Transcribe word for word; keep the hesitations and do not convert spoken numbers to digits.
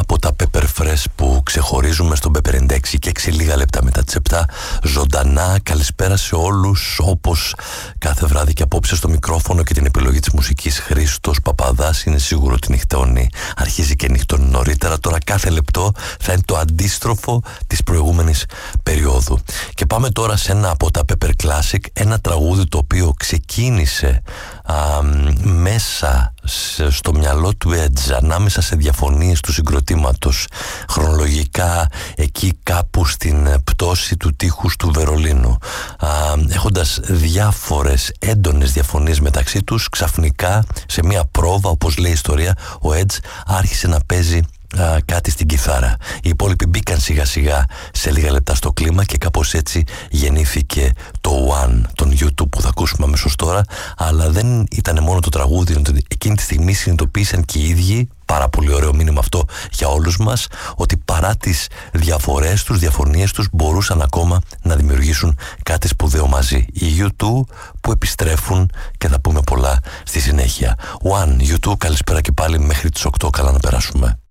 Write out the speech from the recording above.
από τα Pepper Fresh που ξεχωρίζουμε στον Pepper ενενήντα έξι και έξι λίγα λεπτά μετά τις επτά. Ζωντανά, καλησπέρα σε όλους, όπως κάθε βράδυ και απόψε στο μικρόφωνο και την επιλογή της μουσικής Χρήστος Παπαδάς. Είναι σίγουρο ότι νυχτώνει, αρχίζει και νυχτώνει νωρίτερα. Τώρα κάθε λεπτό θα είναι το αντίστροφο της προηγούμενης περίοδου. Και πάμε τώρα σε ένα από τα Pepper Classic, ένα τραγούδι το οποίο ξεκίνησε α, μέσα στο μυαλό του Edge, ανάμεσα σε διαφωνίες του συγκροτήματος, χρονολογικά εκεί κάπου στην πτώση του τείχους του Βερολίνου, α, έχοντας διάφορες έντονες διαφωνίες μεταξύ τους, ξαφνικά σε μια πρόβα, όπως λέει η ιστορία, ο Edge άρχισε να παίζει Α, κάτι στην κιθάρα. Οι υπόλοιποι μπήκαν σιγά σιγά σε λίγα λεπτά στο κλίμα και κάπως έτσι γεννήθηκε το One των YouTube που θα ακούσουμε αμέσως τώρα. Αλλά δεν ήταν μόνο το τραγούδι, εκείνη τη στιγμή συνειδητοποίησαν και οι ίδιοι, πάρα πολύ ωραίο μήνυμα αυτό για όλους μας, ότι παρά τις διαφορές τους, διαφωνίες τους, μπορούσαν ακόμα να δημιουργήσουν κάτι σπουδαίο μαζί. Οι γιου τού που επιστρέφουν και θα πούμε πολλά στη συνέχεια. One, γιου τού, καλησπέρα και πάλι μέχρι τις οκτώ, καλά να περάσουμε.